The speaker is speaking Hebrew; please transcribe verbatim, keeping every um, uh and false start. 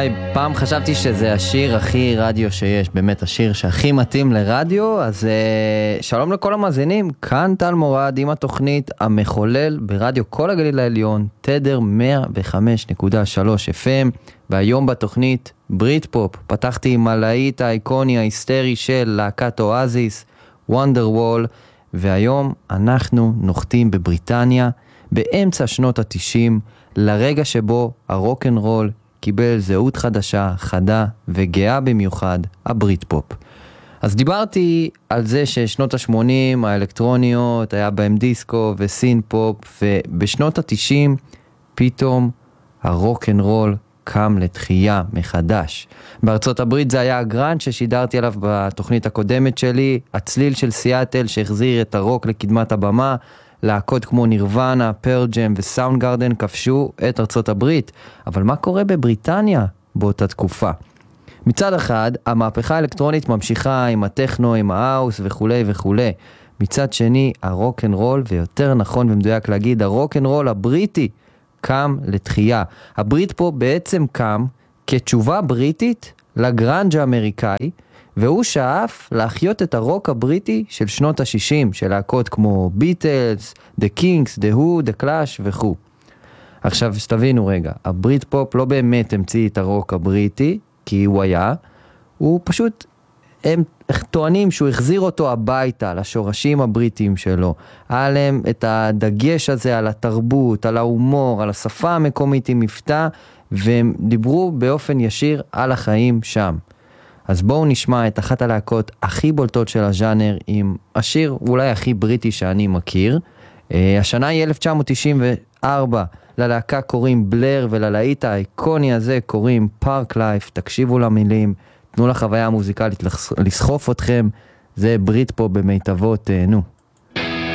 וואי, פעם חשבתי שזה השיר הכי רדיו שיש, באמת השיר שהכי מתאים לרדיו, אז uh, שלום לכל המאזינים, כאן טל מורד עם התוכנית המחולל ברדיו כל הגליל העליון, תדר מאה וחמש נקודה שלוש אף אם, והיום בתוכנית ברית פופ, פתחתי עם הלהיט האיקוני ההיסטרי של להקת אואזיס, וונדרוול, והיום אנחנו נוחתים בבריטניה, באמצע שנות התשעים, לרגע שבו הרוק'נ'רול קיבל זהות חדשה, חדה וגאה במיוחד, הברית פופ. אז דיברתי על זה ששנות ה-שמונים האלקטרוניות היה בהם דיסקו וסין פופ, ובשנות ה-תשעים פתאום הרוק'נ'רול קם לתחייה מחדש. בארצות הברית זה היה הגרנד ששידרתי עליו בתוכנית הקודמת שלי, הצליל של סיאטל שהחזיר את הרוק לקדמת הבמה, להקות כמו נירוונה, פרל ג'ם וסאונד גארדן כבשו את ארצות הברית. אבל מה קורה בבריטניה באותה תקופה? מצד אחד, המהפכה האלקטרונית ממשיכה עם הטכנו, עם ההאוס וכו' וכו'. מצד שני, הרוק'נ'רול, ויותר נכון ומדויק להגיד, הרוק'נ'רול הבריטי קם לתחייה. הברית פה בעצם קם כתשובה בריטית לגרנג' האמריקאי, והוא שאף להחיות את הרוק הבריטי של שנות ה-שישים, של להקות כמו ביטלס, The Kings, The Who, The Clash וכו'. עכשיו, שתבינו רגע, הברית פופ לא באמת המציא את הרוק הבריטי, כי הוא היה, הוא פשוט, הם טוענים שהוא החזיר אותו הביתה, לשורשים הבריטיים שלו. היה להם את הדגש הזה על התרבות, על ההומור, על השפה המקומית עם מבטא, והם דיברו באופן ישיר על החיים שם. אז בואו נשמע את אחת הלהקות הכי בולטות של הז'אנר עם השיר אולי הכי בריטי שאני מכיר. השנה היא אלף תשע מאות תשעים וארבע, ללהקה קוראים בלר וללהיט האיקוני הזה קוראים פארק לייף. תקשיבו למילים, תנו לחוויה המוזיקלית לסחוף אתכם, זה ברית פה במיטבות, תהנו.